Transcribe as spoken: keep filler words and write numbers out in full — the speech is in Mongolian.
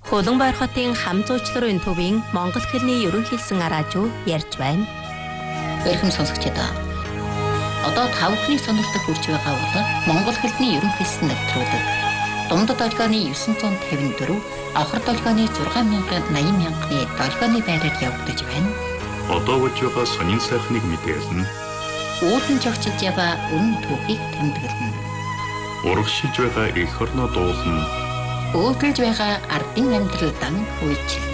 Улаанбаяр хотын хам зуучларын төвийн монгол хэлний ерөнхийлсөн араажуу ярьж байна. Эрхэм сонсогчдоо. Одоо та бүхний сонирхдаг хүрч байгаа бол монгол хэлний ерөнхийлсөн нэвтрүүлэг. Дундад долгионы дев'ять п'ятьдесят четыре, авхар долгионы шесть мянган восемьдесят мянганы долгионы байраар явагдаж байна. Одоо болж байгаа сонин сайхныг мэдээлнэ. Үүдэн жогчж яваа үнэн түүхийг тэмдэглэнэ. Урагшилж байгаа эх орноо дуулна. Өөдрөж байгаа ардын амьдралдан үйлчлэнэ.